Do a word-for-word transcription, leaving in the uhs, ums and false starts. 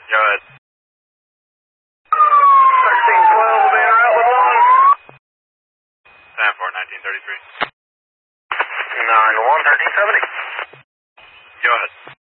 Go ahead. thirteen twelve will be en route with one. Stand for nineteen thirty-three. nine one, thirteen seventy. Go ahead.